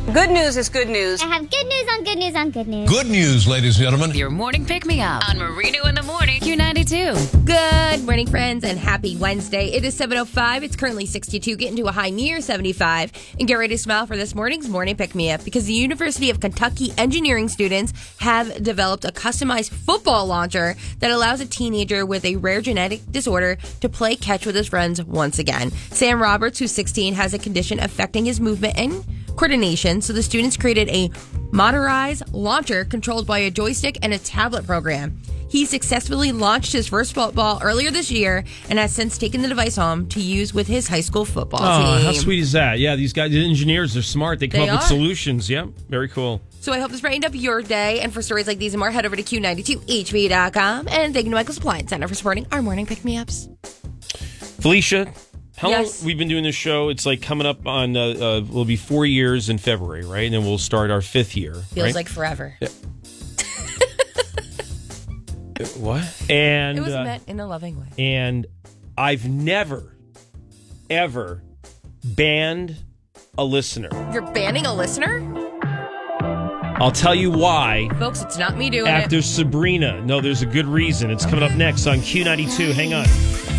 Good news is good news. I have good news on good news on good news. Good news, ladies and gentlemen. Your morning pick-me-up on Marino in the Morning, Q92. Good morning, friends, and happy Wednesday. It is 7:05. It's currently 62, getting to a high near 75. And get ready to smile for this morning's morning pick-me-up because the University of Kentucky engineering students have developed a customized football launcher that allows a teenager with a rare genetic disorder to play catch with his friends once again. Sam Roberts, who's 16, has a condition affecting his movement and coordination, so the students created a motorized launcher controlled by a joystick and a tablet program. He successfully launched his first football earlier this year and has since taken the device home to use with his high school football team. How sweet is that? Yeah, these guys, the engineers, they're smart. They come up with solutions. Yeah, very cool. So I hope this brightened up your day. And for stories like these and more, head over to Q92HV.com. And thank you to Michael's Appliance Center for supporting our morning pick-me-ups. Felicia, how long we've been doing this show? It's like coming up on, will be 4 years in February, right? And then we'll start our 5th year. Feels like forever. Yeah. What? And it was meant in a loving way. And I've never, ever banned a listener. You're banning a listener? I'll tell you why. Folks, it's not me doing After Sabrina. No, there's a good reason. It's coming up next on Q92. Hang on.